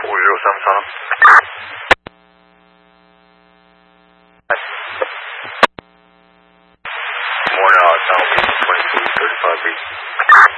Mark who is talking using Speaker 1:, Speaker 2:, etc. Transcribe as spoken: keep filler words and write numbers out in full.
Speaker 1: four zero seven Tunnel. More now, Tunnel twenty-two thirty-five B.